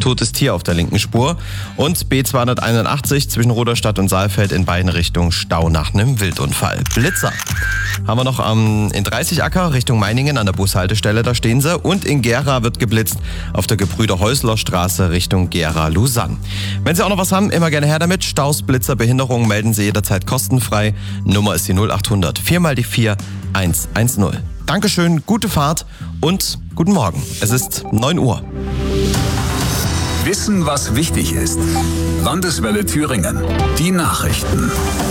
totes Tier auf der linken Spur. Und B281 zwischen Rudolstadt und Saalfeld in beiden Richtungen Stau nach einem Wildunfall. Blitzer haben wir noch in 30 Acker Richtung Meiningen an der Bushaltestelle, da stehen sie. Und in Gera wird geblitzt auf der Gebrüder-Häusler-Straße Richtung Gera-Lausanne. Wenn Sie auch noch was haben, immer gerne her damit. Staus, Blitzer, Behinderungen melden Sie jederzeit kostenfrei. Nummer ist die 0800 4x4 110. Dankeschön, gute Fahrt und guten Morgen. Es ist 9 Uhr. Wissen, was wichtig ist. Landeswelle Thüringen. Die Nachrichten.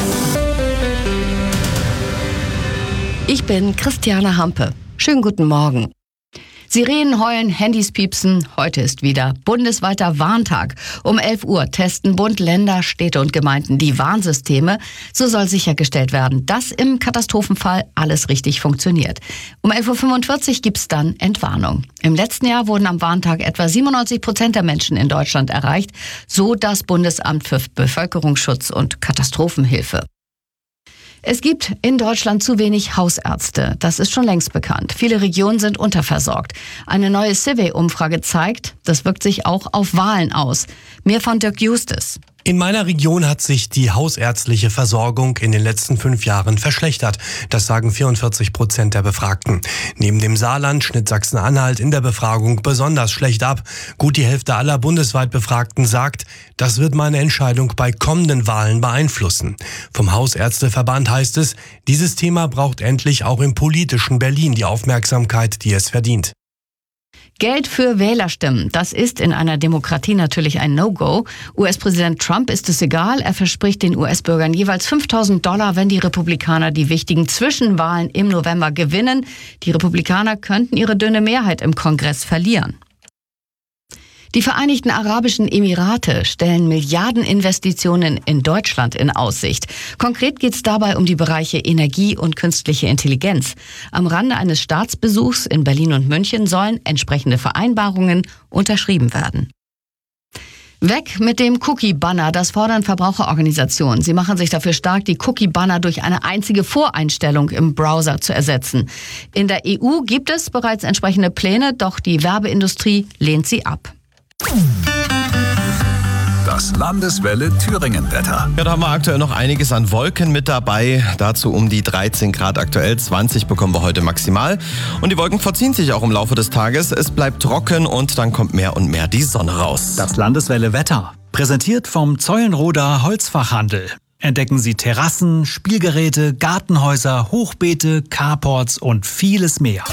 Ich bin Christiane Hampe. Schönen guten Morgen. Sirenen heulen, Handys piepsen. Heute ist wieder bundesweiter Warntag. Um 11 Uhr testen Bund, Länder, Städte und Gemeinden die Warnsysteme. So soll sichergestellt werden, dass im Katastrophenfall alles richtig funktioniert. Um 11.45 Uhr gibt's dann Entwarnung. Im letzten Jahr wurden am Warntag etwa 97% der Menschen in Deutschland erreicht, so das Bundesamt für Bevölkerungsschutz und Katastrophenhilfe. Es gibt in Deutschland zu wenig Hausärzte. Das ist schon längst bekannt. Viele Regionen sind unterversorgt. Eine neue Civey-Umfrage zeigt, das wirkt sich auch auf Wahlen aus. Mehr von Dirk Justus. In meiner Region hat sich die hausärztliche Versorgung in den letzten 5 Jahren verschlechtert. Das sagen 44% der Befragten. Neben dem Saarland schnitt Sachsen-Anhalt in der Befragung besonders schlecht ab. Gut die Hälfte aller bundesweit Befragten sagt, das wird meine Entscheidung bei kommenden Wahlen beeinflussen. Vom Hausärzteverband heißt es, dieses Thema braucht endlich auch im politischen Berlin die Aufmerksamkeit, die es verdient. Geld für Wählerstimmen, das ist in einer Demokratie natürlich ein No-Go. US-Präsident Trump ist es egal. Er verspricht den US-Bürgern jeweils $5.000, wenn die Republikaner die wichtigen Zwischenwahlen im November gewinnen. Die Republikaner könnten ihre dünne Mehrheit im Kongress verlieren. Die Vereinigten Arabischen Emirate stellen Milliardeninvestitionen in Deutschland in Aussicht. Konkret geht es dabei um die Bereiche Energie und künstliche Intelligenz. Am Rande eines Staatsbesuchs in Berlin und München sollen entsprechende Vereinbarungen unterschrieben werden. Weg mit dem Cookie-Banner, das fordern Verbraucherorganisationen. Sie machen sich dafür stark, die Cookie-Banner durch eine einzige Voreinstellung im Browser zu ersetzen. In der EU gibt es bereits entsprechende Pläne, doch die Werbeindustrie lehnt sie ab. Das Landeswelle Thüringen-Wetter. Ja, da haben wir aktuell noch einiges an Wolken mit dabei. Dazu um die 13 Grad aktuell. 20 bekommen wir heute maximal. Und die Wolken verziehen sich auch im Laufe des Tages. Es bleibt trocken und dann kommt mehr und mehr die Sonne raus. Das Landeswelle Wetter. Präsentiert vom Zeulenroda Holzfachhandel. Entdecken Sie Terrassen, Spielgeräte, Gartenhäuser, Hochbeete, Carports und vieles mehr.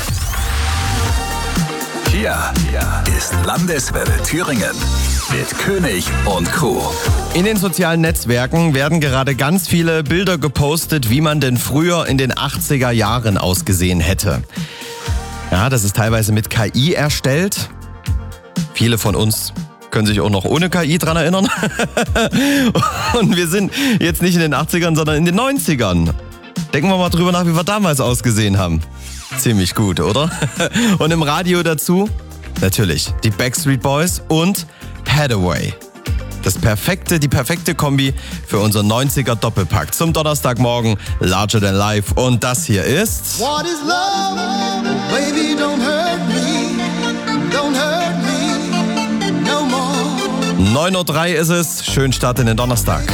Hier ist Landeswelle Thüringen mit König und Crew. In den sozialen Netzwerken werden gerade ganz viele Bilder gepostet, wie man denn früher in den 80er Jahren ausgesehen hätte. Ja, das ist teilweise mit KI erstellt. Viele von uns können sich auch noch ohne KI dran erinnern. Und wir sind jetzt nicht in den 80ern, sondern in den 90ern. Denken wir mal drüber nach, wie wir damals ausgesehen haben. Ziemlich gut, oder? Und im Radio dazu natürlich die Backstreet Boys und Hathaway. Die perfekte Kombi für unseren 90er Doppelpack. Zum Donnerstagmorgen Larger Than Life. Und das hier ist... What is love? Baby, don't hurt me no more. 9.03 Uhr ist es. Schönen Start in den Donnerstag.